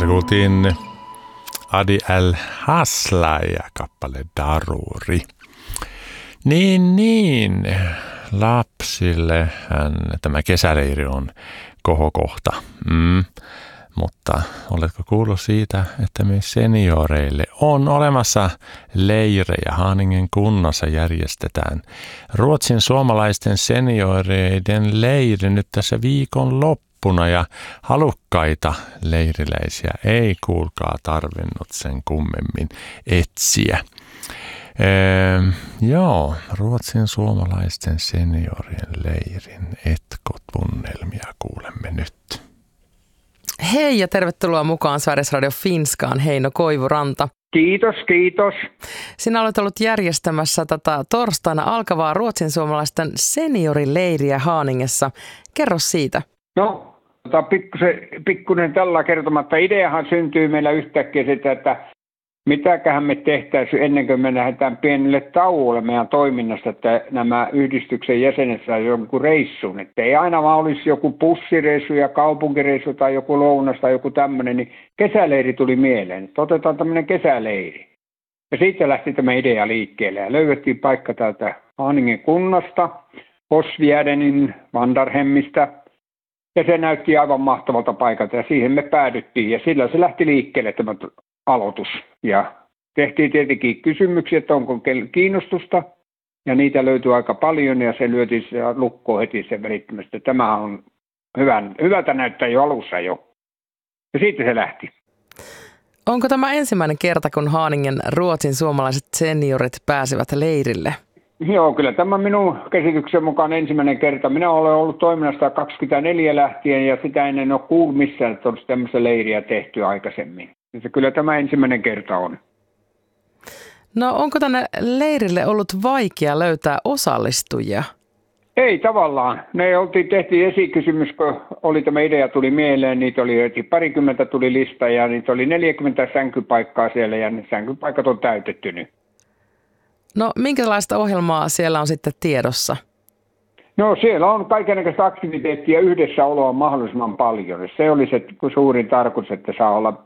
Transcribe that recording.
Tässä kuultiin Adi El-Hasla ja kappale Daruri. Niin. Lapsille tämä kesäleiri on kohokohta. Mutta oletko kuullut siitä, että myös senioreille on olemassa leirejä? Haaningen kunnassa järjestetään Ruotsin suomalaisten senioreiden leiri nyt tässä viikon loppuna ja halukkaita leiriläisiä ei kuulkaa tarvinnut sen kummemmin etsiä. Ruotsin suomalaisten seniorien leirin etkotunnelmia kuulemme nyt. Hei ja tervetuloa mukaan Sveriges Radio Finskaan, Heino Koivuranta. Kiitos. Sinä olet ollut järjestämässä tätä torstaina alkavaa ruotsin suomalaisten seniorileiriä Haaningessa. Kerro siitä. No, pikkuinen tällä kertomatta. Ideahan syntyy meillä yhtäkkiä sitä, että mitäköhän me tehtäisiin ennen kuin me lähdetään pienelle tauolle meidän toiminnasta, että nämä yhdistyksen jäsenet saa jonkun reissun. Että ei aina vaan olisi joku bussireissu ja kaupunkireissu tai joku lounas tai joku tämmöinen, niin kesäleiri tuli mieleen. Että otetaan tämmöinen kesäleiri. Ja siitä lähti tämä idea liikkeelle ja löydettiin paikka täältä Haaningen kunnasta, Osviädenin Vandarhemmistä. Ja se näytti aivan mahtavalta paikalta ja siihen me päädyttiin ja sillä se lähti liikkeelle tämä aloitus. Ja tehtiin tietenkin kysymyksiä, että onko kiinnostusta ja niitä löytyi aika paljon ja se lyötiin lukkoon heti sen välittömästi. Tämä on hyvältä näyttää jo alussa jo. Ja siitä se lähti. Onko tämä ensimmäinen kerta, kun Haaningen ruotsin suomalaiset seniorit pääsevät leirille? Joo, kyllä tämä minun käsityksen mukaan ensimmäinen kerta. Minä olen ollut toiminnasta 24 lähtien ja sitä ennen ole kuullut missään, että olisi tämmöistä leiriä tehty aikaisemmin. Ja kyllä tämä ensimmäinen kerta on. No onko tänne leirille ollut vaikea löytää osallistujia? Ei tavallaan. Tehtiin esikysymys, kun oli tämä idea tuli mieleen. Niitä oli heti parikymmentä tuli lista ja niitä oli 40 sänkypaikkaa siellä ja ne sänkypaikat on täytetty nyt. No minkälaista ohjelmaa siellä on sitten tiedossa? No siellä on kaikenlaista aktiviteettia yhdessäoloa mahdollisimman paljon. Se oli se suurin tarkoitus, että saa olla